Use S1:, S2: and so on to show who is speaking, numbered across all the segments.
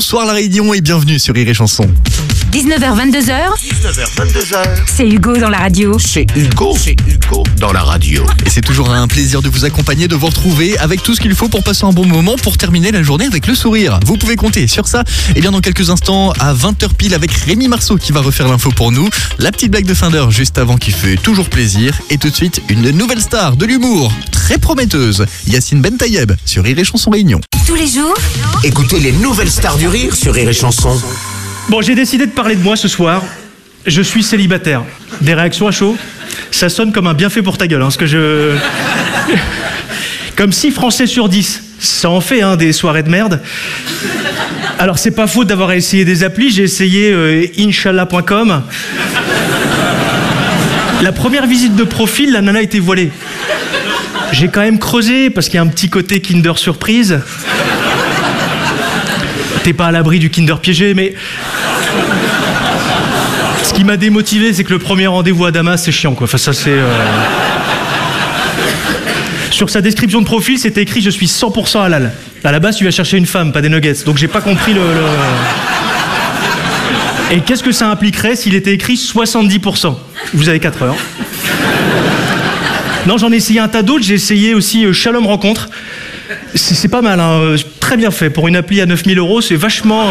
S1: bonsoir La Réunion et bienvenue sur Rire et Chanson.
S2: 19h-22h,
S3: 19h-22h,
S2: c'est Hugo dans la radio.
S3: c'est Hugo dans la radio.
S1: Et c'est toujours un plaisir de vous accompagner, de vous retrouver avec tout ce qu'il faut pour passer un bon moment, pour terminer la journée avec le sourire. Vous pouvez compter sur ça. Et bien dans quelques instants, à 20h pile avec Rémi Marceau qui va refaire l'info pour nous. La petite blague de fin d'heure juste avant qui fait toujours plaisir. Et tout de suite, une nouvelle star de l'humour, très prometteuse, Yacine Bentayeb sur Rire et Chanson Réunion.
S2: Tous les jours,
S3: Écoutez les nouvelles stars du rire sur Rire et Chanson.
S4: Bon, j'ai décidé de parler de moi ce soir. Je suis célibataire. Des réactions à chaud. Ça sonne comme un bienfait pour ta gueule, hein, ce que je... Comme 6 Français sur 10. Ça en fait, hein, des soirées de merde. Alors, c'est pas faute d'avoir essayé des applis. J'ai essayé Inch'Allah.com. La première visite de profil, la nana était voilée. J'ai quand même creusé, parce qu'il y a un petit côté Kinder Surprise. T'es pas à l'abri du Kinder piégé, mais... Ce qui m'a démotivé, c'est que le premier rendez-vous à Damas, c'est chiant, quoi. Enfin, ça, c'est... Sur sa description de profil, c'était écrit « Je suis 100% halal ». À la base, tu vas chercher une femme, pas des nuggets. Donc, j'ai pas compris le... Et qu'est-ce que ça impliquerait s'il était écrit 70%? Vous avez 4 heures. Non, j'en ai essayé un tas d'autres. J'ai essayé aussi Shalom Rencontre. C'est pas mal, hein. Très bien fait. Pour une appli à 9 000 €, c'est vachement...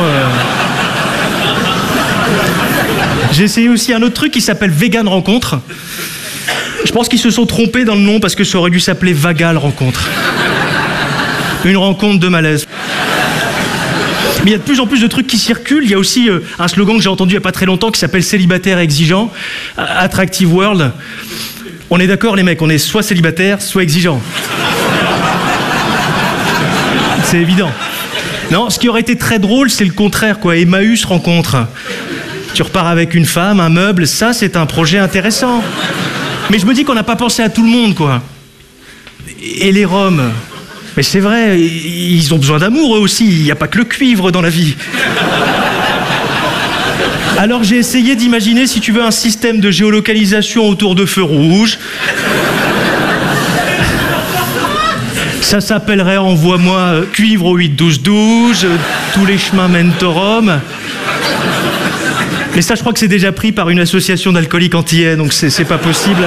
S4: J'ai essayé aussi un autre truc qui s'appelle Vegan Rencontre. Je pense qu'ils se sont trompés dans le nom parce que ça aurait dû s'appeler Vagal Rencontre. Une rencontre de malaise. Mais il y a de plus en plus de trucs qui circulent. Il y a aussi un slogan que j'ai entendu il n'y a pas très longtemps qui s'appelle Célibataire exigeant, Attractive World. On est d'accord les mecs, on est soit célibataire, soit exigeant. C'est évident. Non, ce qui aurait été très drôle, c'est le contraire, quoi. Emmaüs Rencontre. Tu repars avec une femme, un meuble, ça c'est un projet intéressant. Mais je me dis qu'on n'a pas pensé à tout le monde, quoi. Et les Roms. Mais c'est vrai, ils ont besoin d'amour eux aussi, il n'y a pas que le cuivre dans la vie. Alors j'ai essayé d'imaginer, si tu veux, un système de géolocalisation autour de feux rouges. Ça s'appellerait Envoie-moi cuivre au 8-12-12, tous les chemins mènent au Rome. Mais ça, je crois que c'est déjà pris par une association d'alcooliques antillais, donc c'est pas possible.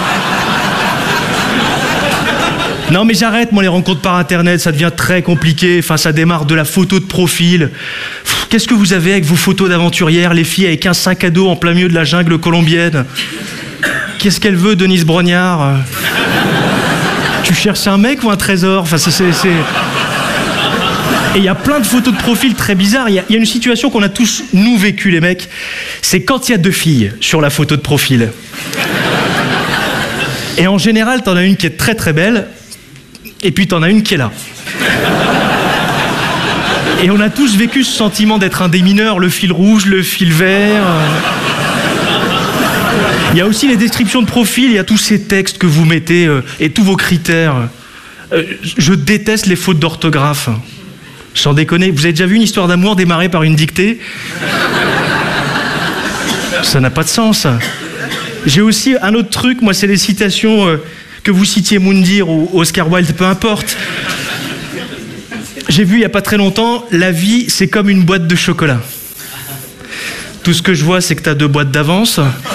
S4: Non, mais j'arrête, moi, les rencontres par Internet, ça devient très compliqué. Enfin, ça démarre de la photo de profil. Qu'est-ce que vous avez avec vos photos d'aventurières, les filles avec un sac à dos en plein milieu de la jungle colombienne? Qu'est-ce qu'elle veut, Denise Brognard? Tu cherches un mec ou un trésor? Enfin, c'est... Et il y a plein de photos de profil très bizarres. Il y a une situation qu'on a tous, nous, vécu, les mecs. C'est quand il y a 2 filles sur la photo de profil. Et en général, t'en as une qui est très très belle, et puis t'en as une qui est là. Et on a tous vécu ce sentiment d'être un démineur, le fil rouge, le fil vert. Il y a aussi les descriptions de profil, il y a tous ces textes que vous mettez, et tous vos critères. Je déteste les fautes d'orthographe. Sans déconner, vous avez déjà vu une histoire d'amour démarrer par une dictée? Ça n'a pas de sens. J'ai aussi un autre truc, moi, c'est les citations que vous citiez Moundir ou Oscar Wilde, peu importe. J'ai vu il n'y a pas très longtemps, la vie, c'est comme une boîte de chocolat. Tout ce que je vois, c'est que tu as 2 boîtes d'avance.